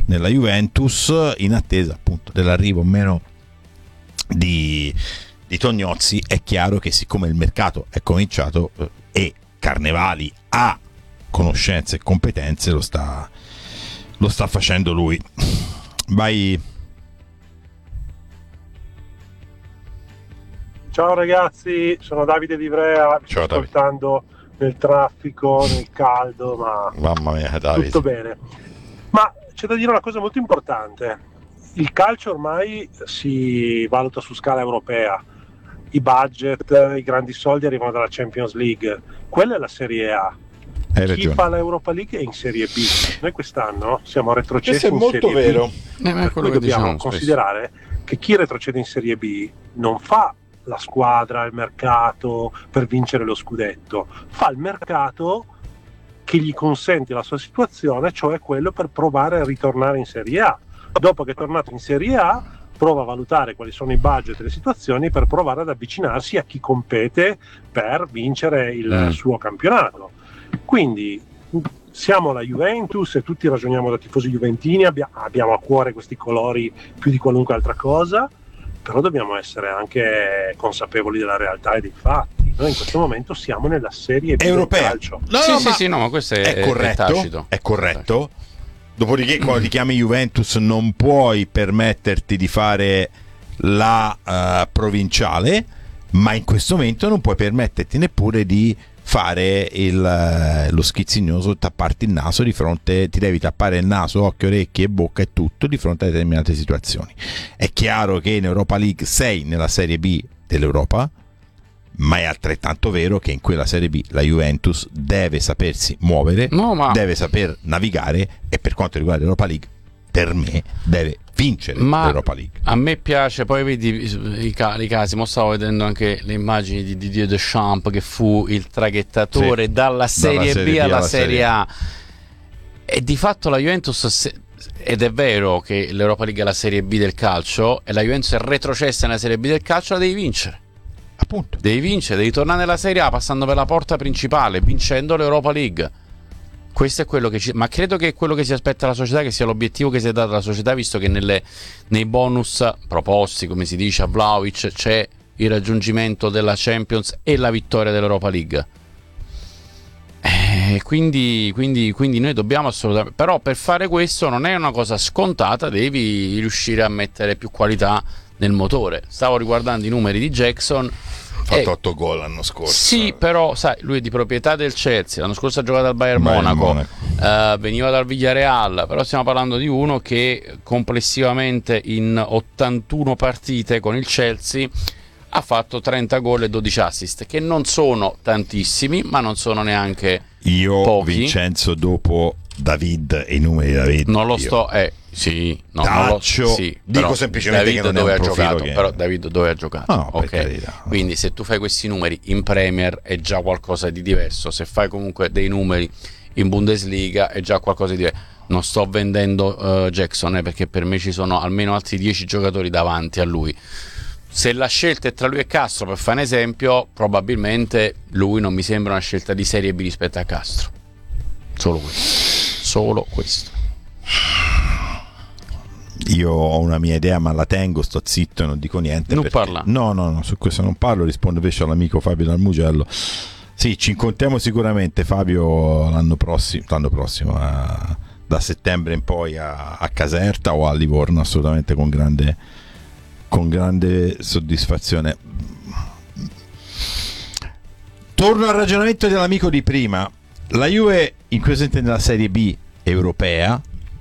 nella Juventus, in attesa appunto dell'arrivo o meno di Tognozzi. È chiaro che siccome il mercato è cominciato e Carnevali ha conoscenze e competenze, lo sta facendo lui. Vai. Ciao ragazzi, sono Davide di Ivrea, vi sto ascoltando nel traffico, nel caldo, ma mamma mia, Davide. Tutto bene. Ma c'è da dire una cosa molto importante: il calcio ormai si valuta su scala europea, i budget, i grandi soldi arrivano dalla Champions League, quella è la Serie A. Chi fa l'Europa League è in Serie B. Noi quest'anno siamo retrocessi in Serie B. Questo è molto vero. Per cui dobbiamo considerare che chi retrocede in Serie B non fa la squadra, il mercato per vincere lo scudetto, fa il mercato che gli consente la sua situazione, cioè quello per provare a ritornare in Serie A. Dopo che è tornato in Serie A, prova a valutare quali sono i budget e le situazioni per provare ad avvicinarsi a chi compete per vincere il suo campionato. Quindi siamo la Juventus e tutti ragioniamo da tifosi juventini, abbiamo a cuore questi colori più di qualunque altra cosa, però dobbiamo essere anche consapevoli della realtà e dei fatti. Noi in questo momento siamo nella Serie B europea. Del calcio. No, ma questo è corretto, tacito. È corretto. Dopodiché quando ti chiami Juventus non puoi permetterti di fare la provinciale, ma in questo momento non puoi permetterti neppure di fare lo schizzignoso, tapparti il naso di fronte, ti devi tappare il naso, occhio, orecchie e bocca e tutto di fronte a determinate situazioni. È chiaro che in Europa League sei nella Serie B dell'Europa, ma è altrettanto vero che in quella Serie B la Juventus deve sapersi muovere, deve saper navigare, e per quanto riguarda l'Europa League, per me deve vincere l'Europa League. A me piace, poi vedi i casi, mo stavo vedendo anche le immagini di Didier Deschamps, che fu il traghettatore dalla Serie B alla Serie A, e di fatto la Juventus, ed è vero che l'Europa League è la Serie B del calcio e la Juventus è retrocessa nella Serie B del calcio, la devi vincere. Appunto. Devi vincere, devi tornare nella Serie A passando per la porta principale, vincendo l'Europa League. Questo è quello che ma credo che è quello che si aspetta la società, che sia l'obiettivo che si è dato alla società, visto che nei bonus proposti, come si dice, a Vlahovic c'è il raggiungimento della Champions e la vittoria dell'Europa League. Quindi noi dobbiamo assolutamente, però per fare questo non è una cosa scontata, devi riuscire a mettere più qualità nel motore. Stavo riguardando i numeri di Jackson, ha fatto 8 gol l'anno scorso. Sì, però sai, lui è di proprietà del Chelsea, l'anno scorso ha giocato al Bayern Monaco. Veniva dal Villarreal, però stiamo parlando di uno che complessivamente in 81 partite con il Chelsea ha fatto 30 gol e 12 assist, che non sono tantissimi, ma non sono neanche pochi. Vincenzo, dopo David e i numeri di David non lo sto dico però semplicemente David che non dove è un ha giocato, che... però David dove ha giocato? No, per carità. Quindi se tu fai questi numeri in Premier è già qualcosa di diverso, se fai comunque dei numeri in Bundesliga è già qualcosa di diverso. Non sto vendendo Jackson, perché per me ci sono almeno altri 10 giocatori davanti a lui. Se la scelta è tra lui e Castro, per fare un esempio, probabilmente lui non mi sembra una scelta di Serie B rispetto a Castro. Solo questo. Io ho una mia idea, ma la tengo, sto zitto e non dico niente. Non parla. No, su questo non parlo, rispondo invece all'amico Fabio Dal Mugello. Sì, ci incontriamo sicuramente, Fabio, l'anno prossimo da settembre in poi a Caserta o a Livorno, assolutamente con grande soddisfazione. Torno al ragionamento dell'amico di prima. La Juve in questo momento nella Serie B europea,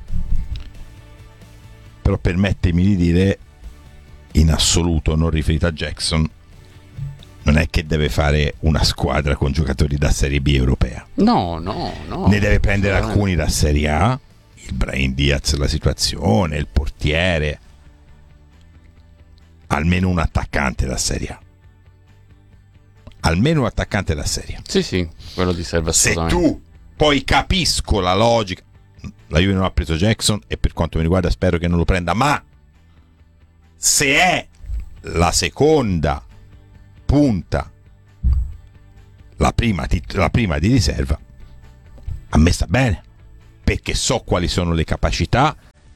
però permettimi di dire, in assoluto, non riferito a Jackson, non è che deve fare una squadra con giocatori da Serie B europea. No. Ne deve prendere alcuni da Serie A, il Brahim Diaz, la situazione, il portiere, almeno un attaccante da Serie A. Almeno un attaccante da Serie A. Sì, quello ti serve assolutamente. Se tu poi capisco la logica, la Juve non ha preso Jackson e per quanto mi riguarda spero che non lo prenda, ma se è la seconda punta, la prima di riserva, a me sta bene, perché so quali sono le capacità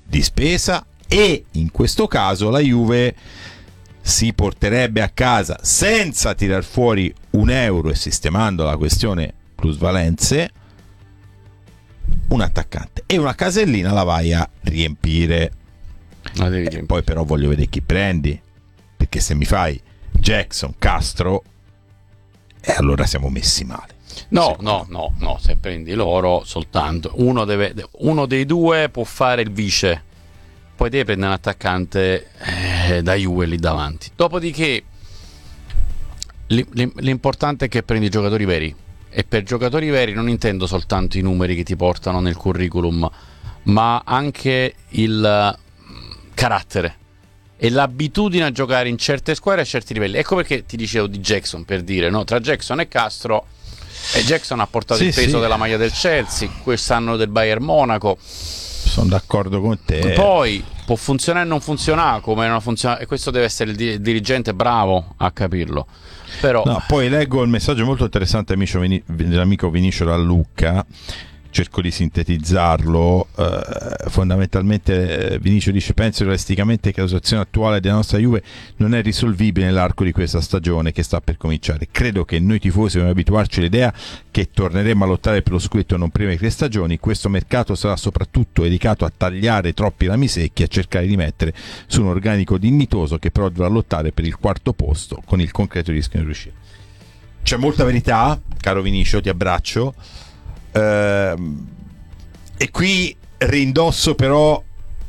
di spesa, e in questo caso la Juve si porterebbe a casa, senza tirar fuori un euro e sistemando la questione plusvalenze, un attaccante, e una casellina la vai a riempire. Poi però voglio vedere chi prendi, perché se mi fai Jackson, Castro, allora siamo messi male. No, se prendi loro soltanto uno dei due può fare il vice, poi devi prendere un attaccante da Juve lì davanti. Dopodiché l'importante è che prendi giocatori veri, e per giocatori veri non intendo soltanto i numeri che ti portano nel curriculum, ma anche il carattere e l'abitudine a giocare in certe squadre a certi livelli. Ecco perché ti dicevo di Jackson, per dire, no? Tra Jackson e Castro, e Jackson ha portato il peso della maglia del Chelsea, quest'anno del Bayern Monaco. Sono d'accordo con te. Poi può funzionare e non funzionare, come non funziona, e questo deve essere il dirigente bravo a capirlo. Però poi leggo il messaggio molto interessante dell'amico Vinicio da Lucca, cerco di sintetizzarlo. Fondamentalmente Vinicio dice: penso realisticamente che la situazione attuale della nostra Juve non è risolvibile nell'arco di questa stagione che sta per cominciare. Credo che noi tifosi dobbiamo abituarci all'idea che torneremo a lottare per lo scudetto non prima di 3 stagioni. Questo mercato sarà soprattutto dedicato a tagliare troppi rami secchi e a cercare di mettere su un organico dignitoso che però dovrà lottare per il 4º posto con il concreto rischio di riuscire. C'è molta verità, caro Vinicio, ti abbraccio. E qui rindosso però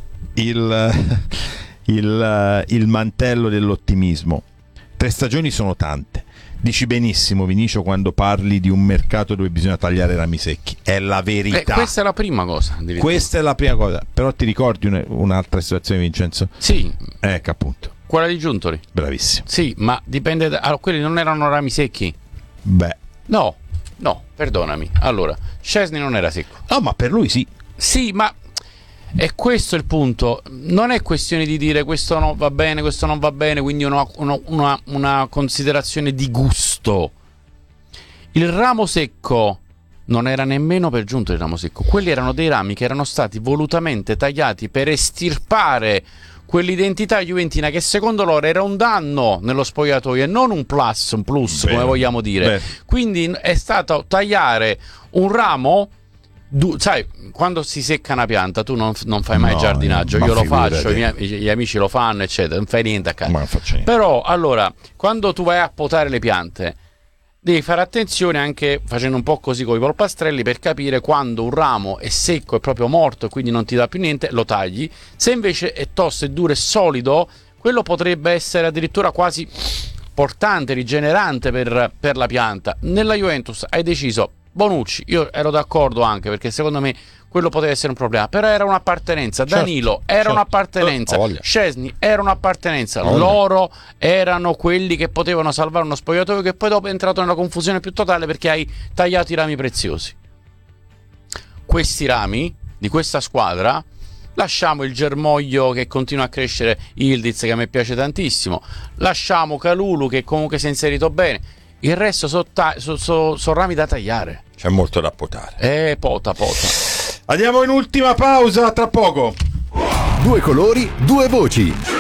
il mantello dell'ottimismo. 3 stagioni sono tante. Dici benissimo, Vinicio, quando parli di un mercato dove bisogna tagliare rami secchi. È la verità. Questa è la prima cosa. Questa è la prima cosa. Però ti ricordi un'altra situazione, Vincenzo? Sì. Ecco, appunto. Quella di Giuntoli. Bravissimo. Sì, ma dipende allora, quelli non erano rami secchi? Beh. No, perdonami. Allora, Szczesny non era secco. No, ma per lui sì. Sì, ma è questo il punto. Non è questione di dire questo non va bene, questo non va bene, quindi una considerazione di gusto. Il ramo secco non era nemmeno per giunto il ramo secco. Quelli erano dei rami che erano stati volutamente tagliati per estirpare quell'identità juventina che secondo loro era un danno nello spogliatoio e non un plus, come vogliamo dire. Beh. Quindi è stato tagliare un ramo. Sai, quando si secca una pianta tu non fai mai giardinaggio, io lo faccio, gli amici lo fanno, eccetera, non fai niente a casa. Ma non faccio niente. Però allora, quando tu vai a potare le piante, devi fare attenzione anche facendo un po' così con i polpastrelli per capire quando un ramo è secco, è proprio morto e quindi non ti dà più niente, lo tagli. Se invece è tosto, è duro e solido, quello potrebbe essere addirittura quasi portante, rigenerante per la pianta. Nella Juventus hai deciso Bonucci, io ero d'accordo anche perché secondo me quello poteva essere un problema, però era un'appartenenza. Danilo era un'appartenenza, Szczesny era un'appartenenza, loro erano quelli che potevano salvare uno spogliatoio che poi dopo è entrato nella confusione più totale perché hai tagliato i rami preziosi. Questi rami di questa squadra, lasciamo il germoglio che continua a crescere, Ildiz che a me piace tantissimo, lasciamo Kalulu che comunque si è inserito bene, il resto sono rami da tagliare. C'è molto da potare. Pota. Andiamo in ultima pausa, tra poco. 2 colori, 2 voci.